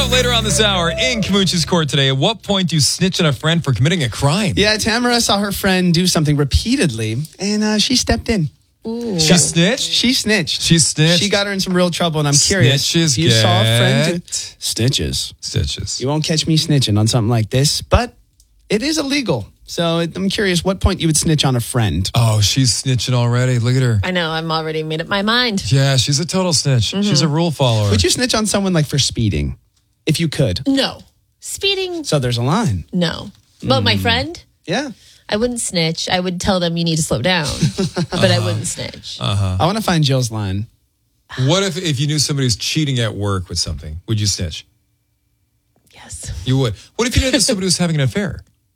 up later on this hour in Kamuchi's court today. At what point do you snitch on a friend for committing a crime? Yeah, Tamara saw her friend do something repeatedly, and she stepped in. Ooh. She snitched? She snitched. She snitched? She got her in some real trouble, and I'm curious. Snitches you saw a friend do stitches. Stitches. You won't catch me snitching on something like this, but it is illegal. So I'm curious what point you would snitch on a friend. Oh, she's snitching already. Look at her. I know. I'm already made up my mind. Yeah, she's a total snitch. Mm-hmm. She's a rule follower. Would you snitch on someone like for speeding? If you could. No. Speeding. So there's a line. No. But my friend? Yeah. I wouldn't snitch. I would tell them you need to slow down. But I wouldn't snitch. I want to find Jill's line. What if you knew somebody was cheating at work with something? Would you snitch? Yes. You would. What if you knew that somebody was having an affair?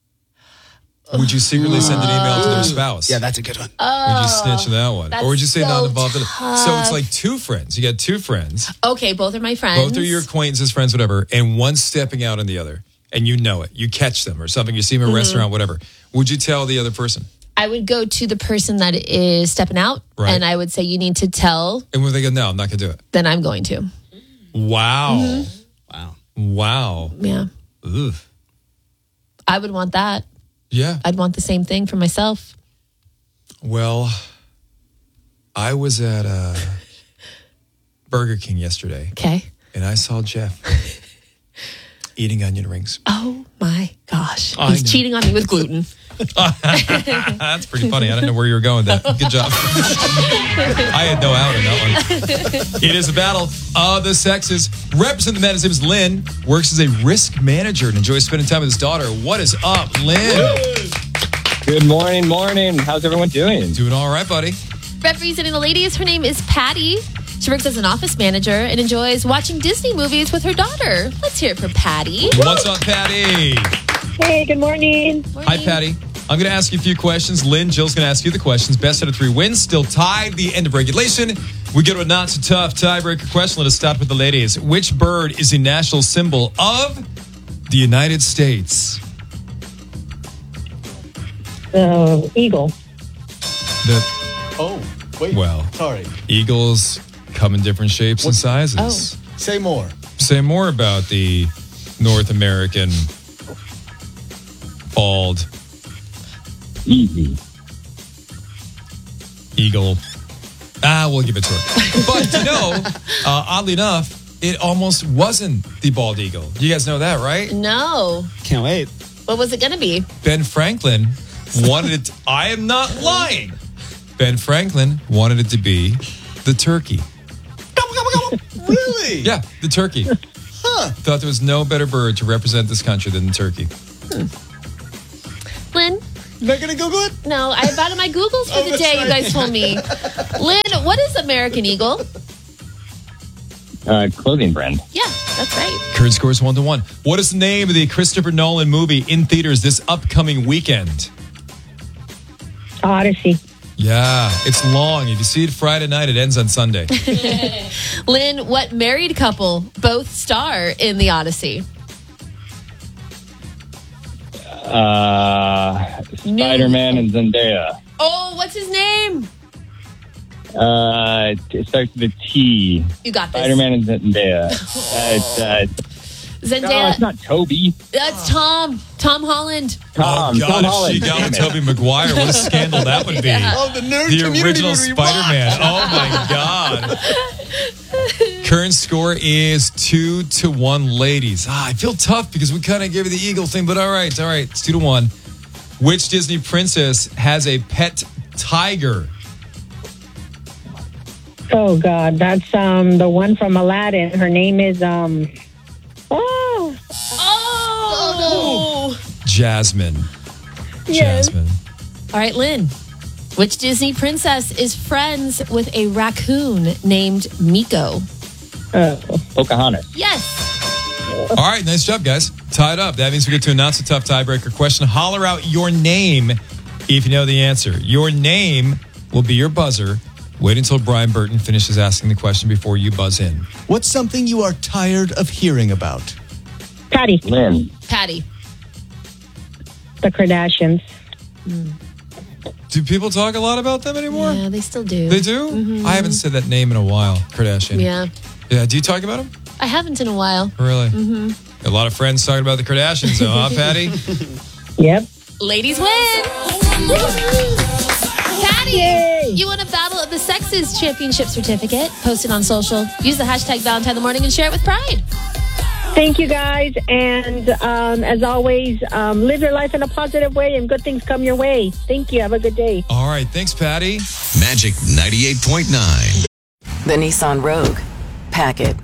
Would you secretly send an email to their spouse? Yeah, that's a good one. Would you snitch on that one? Or would you say not involved? So it's like two friends. You got two friends. Okay, both are my friends. Both are your acquaintances, friends, whatever. And one's stepping out on the other. And you know it. You catch them or something. You see them in a restaurant, whatever. Would you tell the other person? I would go to the person that is stepping out. Right. And I would say, you need to tell. And when they go, no, I'm not going to do it. Then I'm going to. Wow. Wow. Yeah. Ugh. I would want that. Yeah. I'd want the same thing for myself. Well, I was at Burger King yesterday. Okay. And I saw Jeff eating onion rings. Oh my gosh. He's cheating on me with gluten. That's pretty funny. I didn't know where you were going with that. Good job. I had no out on that one. It is a battle of the sexes. Representing the men, his name is Lynn. Works as a risk manager and enjoys spending time with his daughter. What is up, Lynn? Good morning. How's everyone doing? Doing all right, buddy. Representing the ladies, her name is Patty. She works as an office manager and enjoys watching Disney movies with her daughter. Let's hear it for Patty. What's up, Patty? Hey, good morning. Hi, Patty. I'm going to ask you a few questions. Lynn, Jill's going to ask you the questions. Best out of three wins. Still tied. The end of regulation. We go to a not so tough tiebreaker question. Let us start with the ladies. Which bird is the national symbol of the United States? Eagle. Sorry. Eagles come in different shapes and sizes. Oh. Say more. Say more about the North American bald Easy. eagle. We'll give it to her. But, oddly enough, it almost wasn't the bald eagle. You guys know that, right? No. Can't wait. What was it going to be? Ben Franklin wanted it. I am not lying. Ben Franklin wanted it to be the turkey. Really? Yeah, the turkey. Thought there was no better bird to represent this country than the turkey. Lynn? You're not going to Google it? No, I've out of my Googles for the day, you guys told me. Lynn, what is American Eagle? Clothing brand. Yeah, that's right. Current score is 1-1. What is the name of the Christopher Nolan movie in theaters this upcoming weekend? Odyssey. Yeah, it's long. If you see it Friday night, it ends on Sunday. Lynn, what married couple both star in the Odyssey? Spider-Man and Zendaya. Oh, what's his name? It starts with a T. You got this. Spider-Man and Zendaya. Zendaya. No, it's not Toby. That's Tom. Tom Holland. Tom Holland. She got with Tobey Maguire. What a scandal that would be. Oh, the nerd The community original would be Spider-Man. Oh, my God. Current score is 2-1, ladies. I feel tough because we kind of gave you the eagle thing, but all right. It's 2-1. Which Disney princess has a pet tiger? Oh, God. That's the one from Aladdin. Her name is, Jasmine. Yes. Jasmine. All right, Lynn. Which Disney princess is friends with a raccoon named Miko? Pocahontas. Yes. All right, nice job, guys. Tied up. That means we get to announce a tough tiebreaker question. Holler out your name if you know the answer. Your name will be your buzzer. Wait until Brian Burton finishes asking the question before you buzz in. What's something you are tired of hearing about? Patty. Lynn. Patty. The Kardashians. Do people talk a lot about them anymore? Yeah, they still do. They do? I haven't said that name in a while, Kardashian. Yeah. Yeah, do you talk about them? I I haven't in a while. Really? Mm-hmm. A lot of friends talking about the Kardashians, though, huh, Patty? Yep. Ladies win. Patty, you won a Battle of the Sexes Championship certificate. Post it on social. Use the hashtag Valentine in the Morning and share it with pride. Thank you, guys. And as always, live your life in a positive way and good things come your way. Thank you. Have a good day. All right. Thanks, Patty. Magic 98.9. The Nissan Rogue. Pack it.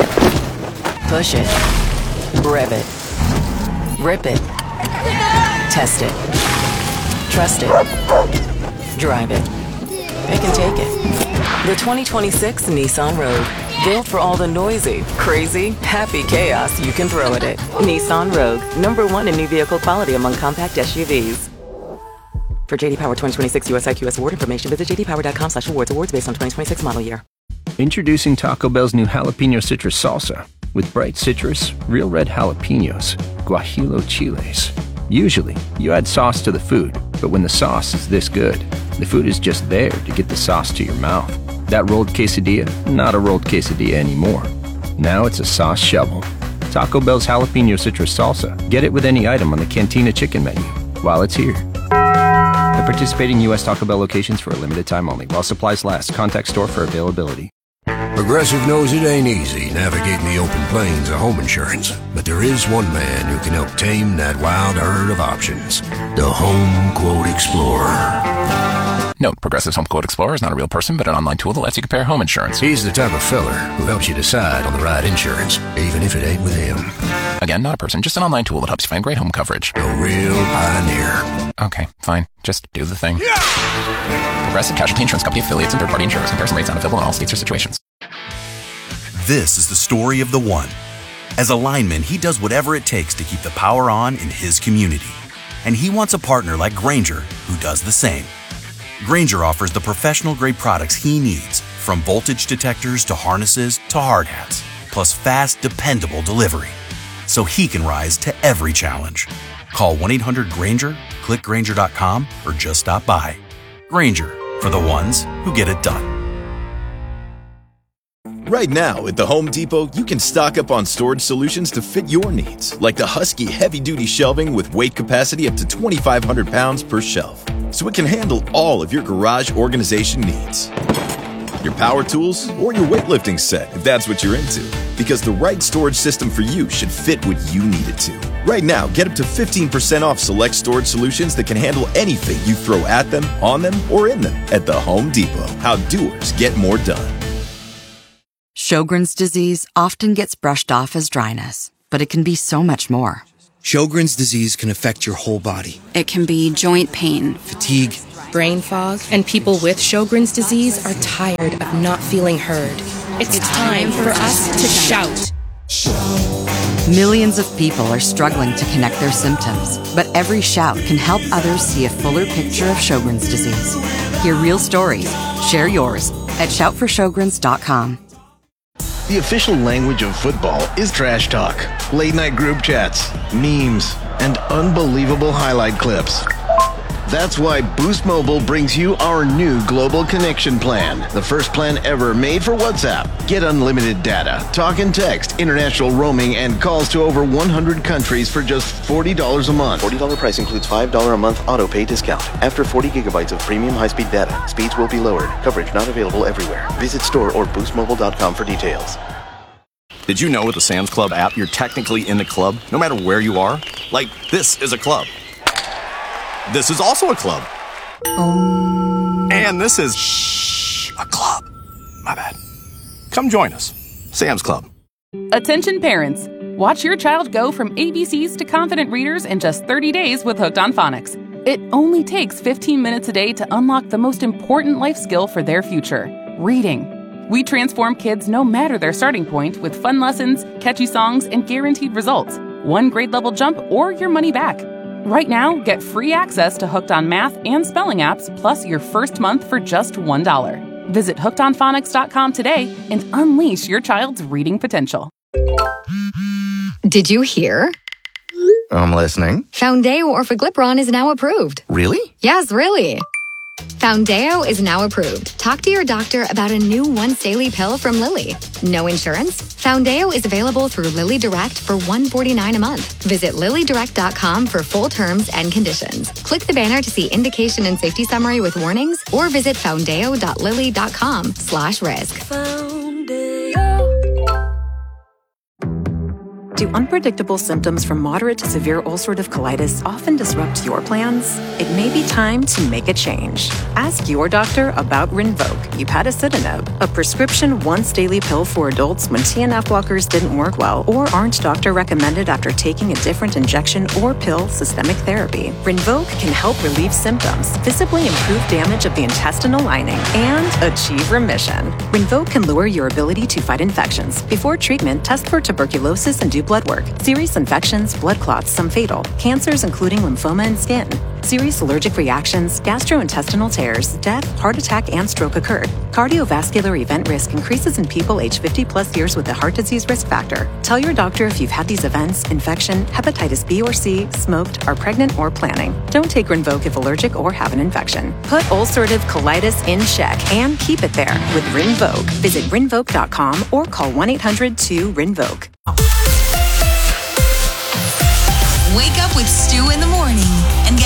Push it. Rev it. Rip it. Test it. Trust it. Drive it. Pick and take it. The 2026 Nissan Rogue. Built for all the noisy, crazy, happy chaos you can throw at it. Nissan Rogue. #1 in new vehicle quality among compact SUVs. For JD Power 2026 US IQS award information, visit jdpower.com/awards. Awards based on 2026 model year. Introducing Taco Bell's new jalapeno citrus salsa. With bright citrus, real red jalapenos, guajillo chiles. Usually, you add sauce to the food, but when the sauce is this good, the food is just there to get the sauce to your mouth. That rolled quesadilla, not a rolled quesadilla anymore. Now it's a sauce shovel. Taco Bell's jalapeno citrus salsa. Get it with any item on the Cantina chicken menu while it's here. At participating U.S. Taco Bell locations for a limited time only. While supplies last, contact store for availability. Progressive knows it ain't easy navigating the open plains of home insurance, but there is one man who can help tame that wild herd of options. The Home Quote Explorer. Note, Progressive's Home Quote Explorer is not a real person, but an online tool that lets you compare home insurance. He's the type of feller who helps you decide on the right insurance, even if it ain't with him. Again, not a person, just an online tool that helps you find great home coverage. A real pioneer. Okay, fine. Just do the thing. Progressive Casualty Insurance Company affiliates and third-party insurers. Comparison rates not available in all states or situations. This is the story of the one. As a lineman, he does whatever it takes to keep the power on in his community. And he wants a partner like Grainger who does the same. Grainger offers the professional-grade products he needs, from voltage detectors to harnesses to hard hats, plus fast, dependable delivery, so he can rise to every challenge. Call 1-800-GRAINGER, click Grainger.com, or just stop by. Grainger, for the ones who get it done. Right now, at the Home Depot, you can stock up on storage solutions to fit your needs, like the Husky heavy-duty shelving with weight capacity up to 2,500 pounds per shelf, so it can handle all of your garage organization needs. Your power tools, or your weightlifting set, if that's what you're into, because the right storage system for you should fit what you need it to. Right now, get up to 15% off select storage solutions that can handle anything you throw at them, on them, or in them at the Home Depot. How doers get more done. Sjogren's disease often gets brushed off as dryness, but it can be so much more. Sjogren's disease can affect your whole body. It can be joint pain, fatigue, brain fog, and people with Sjogren's disease are tired of not feeling heard. It's time for us to shout. Millions of people are struggling to connect their symptoms, but every shout can help others see a fuller picture of Sjogren's disease. Hear real stories. Share yours at shoutforsjogrens.com. The official language of football is trash talk, late-night group chats, memes, and unbelievable highlight clips. That's why Boost Mobile brings you our new global connection plan, the first plan ever made for WhatsApp. Get unlimited data, talk and text, international roaming, and calls to over 100 countries for just $40 a month. $40 price includes $5 a month auto pay discount. After 40 gigabytes of premium high-speed data, speeds will be lowered. Coverage not available everywhere. Visit store or boostmobile.com for details. Did you know with the Sam's Club app, you're technically in the club, no matter where you are? Like, this is a club. This is also a club. And this is a club. My bad. Come join us. Sam's Club. Attention parents. Watch your child go from ABCs to confident readers in just 30 days with Hooked on Phonics. It only takes 15 minutes a day to unlock the most important life skill for their future, reading. We transform kids no matter their starting point with fun lessons, catchy songs, and guaranteed results. One grade level jump or your money back. Right now, get free access to Hooked on Math and Spelling apps, plus your first month for just $1. Visit hookedonphonics.com today and unleash your child's reading potential. Did you hear? I'm listening. Foundayo Orforglipron is now approved. Really? Yes, really. Foundeo is now approved. Talk to your doctor about a new once daily pill from Lilly. No insurance? Foundeo is available through Lilly Direct for $149 a month. Visit LillyDirect.com for full terms and conditions. Click the banner to see indication and safety summary with warnings, or visit foundeo.lilly.com/risk. Do unpredictable symptoms from moderate to severe ulcerative colitis often disrupt your plans? It may be time to make a change. Ask your doctor about Rinvoq, upadacitinib, a prescription once-daily pill for adults when TNF blockers didn't work well or aren't doctor recommended after taking a different injection or pill systemic therapy. Rinvoq can help relieve symptoms, visibly improve damage of the intestinal lining, and achieve remission. Rinvoq can lower your ability to fight infections. Before treatment, test for tuberculosis and do blood work. Serious infections, blood clots, some fatal. Cancers including lymphoma and skin. Serious allergic reactions, gastrointestinal tears, death, heart attack, and stroke occurred. Cardiovascular event risk increases in people age 50 plus years with a heart disease risk factor. Tell your doctor if you've had these events, infection, hepatitis B or C, smoked, are pregnant, or planning. Don't take Rinvoq if allergic or have an infection. Put ulcerative colitis in check and keep it there with Rinvoq. Visit Rinvoq.com or call 1-800-2-RINVOQ. Wake up with Stu in the morning and get